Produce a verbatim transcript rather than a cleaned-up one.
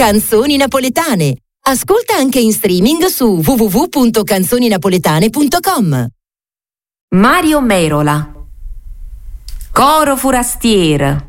Canzoni napoletane. Ascolta anche in streaming su w w w punto canzoni napoletane punto com. Mario Merola. Coro Forastier.